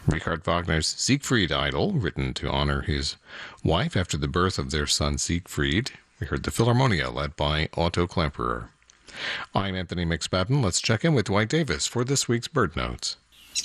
Richard Wagner's Siegfried Idyll, written to honor his wife after the birth of their son Siegfried. We heard the Philharmonia, led by Otto Klemperer. I'm Anthony McSpadden. Let's check in with Dwight Davis for this week's Bird Notes.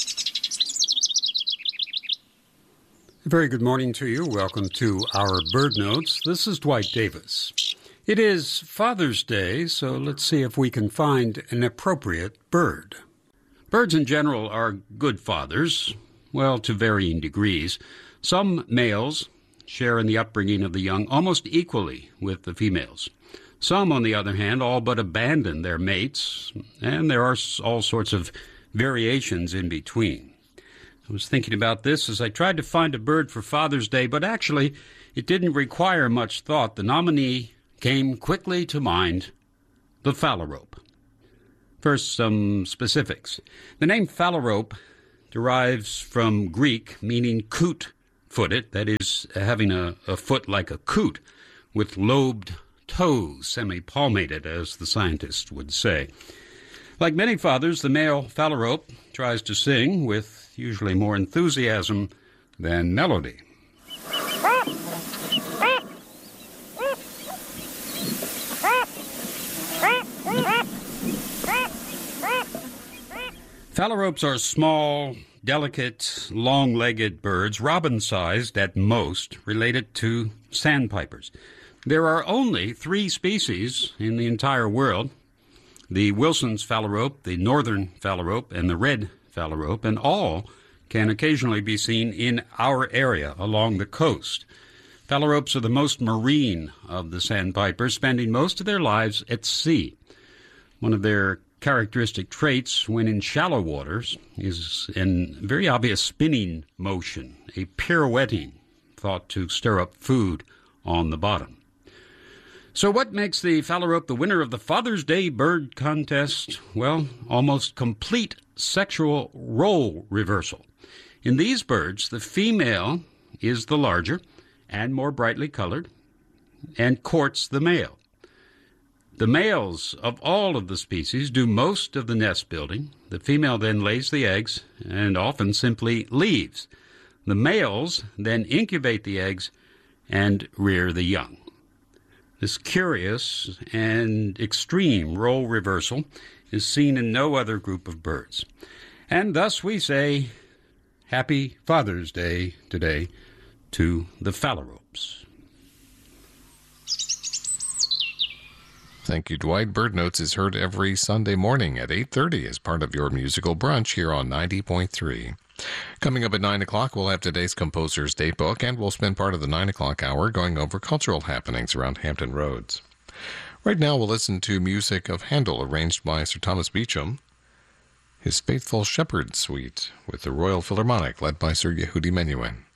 A very good morning to you. Welcome to our Bird Notes. This is Dwight Davis. It is Father's Day, so let's see if we can find an appropriate bird. Birds in general are good fathers, well, to varying degrees. Some males share in the upbringing of the young almost equally with the females. Some, on the other hand, all but abandon their mates, and there are all sorts of variations in between. I was thinking about this as I tried to find a bird for Father's Day, but actually it didn't require much thought. The nominee came quickly to mind, the phalarope. First, some specifics. The name phalarope derives from Greek, meaning coot-footed, that is, having a foot like a coot, with lobed toes, semi-palmated, as the scientists would say. Like many fathers, the male phalarope tries to sing with usually more enthusiasm than melody. Phalaropes are small, delicate, long-legged birds, robin-sized at most, related to sandpipers. There are only 3 species in the entire world: the Wilson's phalarope, the northern phalarope, and the red phalarope, and all can occasionally be seen in our area along the coast. Phalaropes are the most marine of the sandpipers, spending most of their lives at sea. One of their characteristic traits when in shallow waters is a very obvious spinning motion, a pirouetting, thought to stir up food on the bottom. So what makes the phalarope the winner of the Father's Day Bird Contest? Well, almost complete sexual role reversal. In these birds, the female is the larger and more brightly colored and courts the male. The males of all of the species do most of the nest building. The female then lays the eggs and often simply leaves. The males then incubate the eggs and rear the young. This curious and extreme role reversal is seen in no other group of birds. And thus we say, Happy Father's Day today to the phalaropes. Thank you, Dwight. Bird Notes is heard every Sunday morning at 8:30 as part of your musical brunch here on 90.3. Coming up at 9 o'clock, we'll have today's Composer's Datebook, and we'll spend part of the 9 o'clock hour going over cultural happenings around Hampton Roads. Right now, we'll listen to music of Handel, arranged by Sir Thomas Beecham, his Faithful Shepherd Suite, with the Royal Philharmonic, led by Sir Yehudi Menuhin.